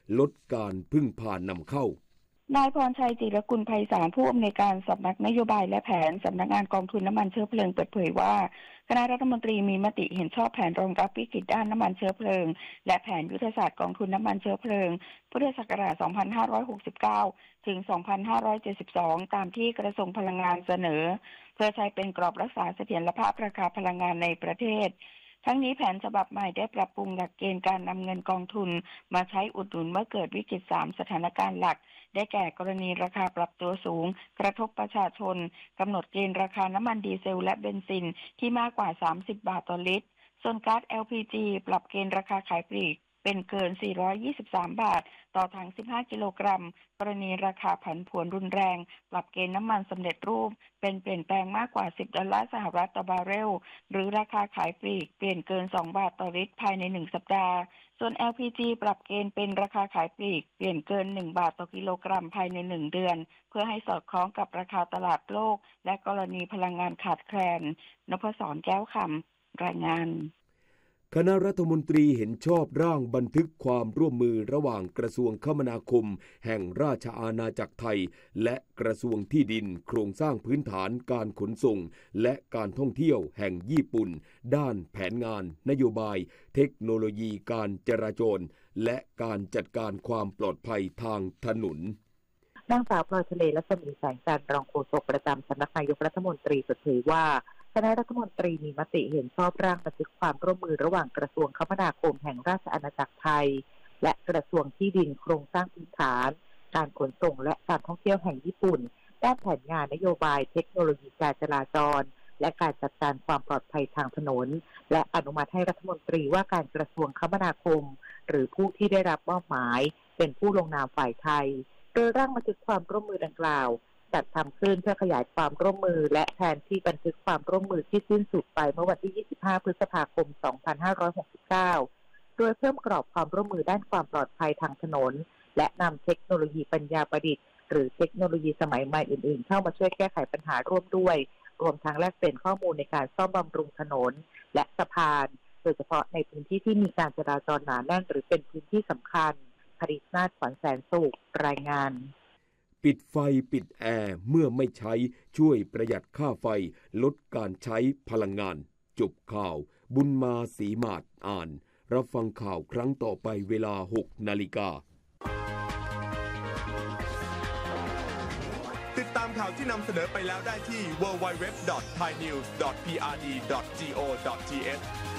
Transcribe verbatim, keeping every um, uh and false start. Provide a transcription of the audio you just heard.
ลดการพึ่งพานำเข้านายพรชัยจิรกุลไพศาลผู้อำนวยการสำนักนโยบายและแผนสำนักงานกองทุนน้ำมันเชื้อเพลิงเปิดเผยว่าคณะรัฐมนตรีมีมติเห็นชอบแผนรองรับวิกฤตด้านน้ำมันเชื้อเพลิงและแผนยุทธศาสตร์กองทุนน้ำมันเชื้อเพลิงพุทธศักราช สองพันห้าร้อยหกสิบเก้า ถึง สองพันห้าร้อยเจ็ดสิบสอง ตามที่กระทรวงพลังงานเสนอเพื่อใช้เป็นกรอบรักษาเสถียรภาพราคาพลังงานในประเทศทั้งนี้แผนฉบับใหม่ได้ปรับปรุงหลักเกณฑ์การนำเงินกองทุนมาใช้อุดหนุนเมื่อเกิดวิกฤตสามสถานการณ์หลักได้แก่กรณีราคาปรับตัวสูงกระทบประชาชนกำหนดเกณฑ์ราคาน้ำมันดีเซลและเบนซินที่มากกว่าสามสิบบาทต่อลิตรส่วนก๊าซ แอล พี จี ปรับเกณฑ์ราคาขายปลีกเป็นเกินสี่ร้อยยี่สิบสามบาทต่อถังสิบห้ากิโลกรัมกรณีราคาผันผวนรุนแรงปรับเกณฑ์น้ำมันสำเร็จรูปเป็นเปลี่ยนแปลงมากกว่าสิบดอลลาร์สหรัฐต่อบาร์เรลหรือราคาขายปลีกเปลี่ยนเกินสองบาทต่อลิตรภายในหนึ่งสัปดาห์ส่วน แอล พี จี ปรับเกณฑ์เป็นราคาขายปลีกเปลี่ยนเกินหนึ่งบาทต่อกิโลกรัมภายในหนึ่งเดือนเพื่อให้สอดคล้องกับราคาตลาดโลกและกรณีพลังงานขาดแคลนนพศรแก้วคำรายงานคณะรัฐมนตรีเห็นชอบร่างบันทึกความร่วมมือระหว่างกระทรวงคมนาคมแห่งราชอาณาจักรไทยและกระทรวงที่ดินโครงสร้างพื้นฐานการขนส่งและการท่องเที่ยวแห่งญี่ปุ่นด้านแผนงานนโยบายเทคโนโลยีการจราจรและการจัดการความปลอดภัยทางถนนนางสาวพลอยทะเลรัศมีแสงจันทร์รองโฆษกประจำสำนักนายกรัฐมนตรีเปิดเผยว่าคณะรัฐมนตรีมีมติเห็นชอบร่างบันทึกความร่วมมือระหว่างกระทรวงคมนาคมแห่งราชอาณาจักรไทยและกระทรวงที่ดินโครงสร้างพื้นฐานการขนส่งและการท่องเที่ยวแห่งญี่ปุ่นด้านแผนงานนโยบายเทคโนโลยีการจราจรและการจัดการความปลอดภัยทางถนนและอนุมัติให้รัฐมนตรีว่าการกระทรวงคมนาคมหรือผู้ที่ได้รับมอบหมายเป็นผู้ลงนามฝ่ายไทยโดยร่างบันทึกความร่วมมือดังกล่าวจัดทำขึ้นเพื่อขยายความร่วมมือและแทนที่บันทึกความร่วมมือที่สิ้นสุดไปเมื่อวันที่ยี่สิบห้าพฤษภาคมสองพันห้าร้อยหกสิบเก้าโดยเพิ่มกรอบความร่วมมือด้านความปลอดภัยทางถนนและนำเทคโนโลยีปัญญาประดิษฐ์หรือเทคโนโลยีสมัยใหม่อื่นๆเข้ามาช่วยแก้ไขปัญหาร่วมด้วยรวมทั้งแลกเปลี่ยนข้อมูลในการซ่อมบำรุงถนนและสะพานโดยเฉพาะในพื้นที่ที่มีการจราจรหนาแน่นหรือเป็นพื้นที่สำคัญภริษนาถ ขวัญแสนสุขรายงานปิดไฟปิดแอร์เมื่อไม่ใช้ช่วยประหยัดค่าไฟลดการใช้พลังงานจบข่าวบุญมาศรีมาศอ่านรับฟังข่าวครั้งต่อไปเวลา หกนาฬิกาติดตามข่าวที่นำเสนอไปแล้วได้ที่ ดับเบิลยู ดับเบิลยู ดับเบิลยู ดอท ไทยนิวส์ ดอท พี อาร์ ดี ดอท จี โอ ดอท ที เอช